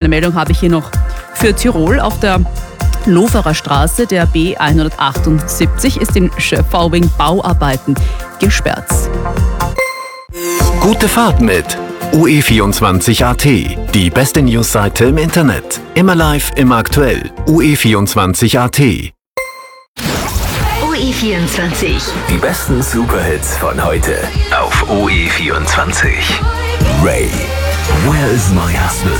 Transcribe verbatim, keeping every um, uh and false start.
Meldung habe ich hier noch für Tirol. Auf der Loferer Straße, der B hundertachtundsiebzig, ist in Schöpfau wegen Bauarbeiten gesperrt. Gute Fahrt mit U E vierundzwanzig Punkt A T, die beste Newsseite im Internet. Immer live, immer aktuell. U E vierundzwanzig Punkt A T. U E vierundzwanzig. Die besten Superhits von heute auf U E vierundzwanzig. Ray, Where is my husband?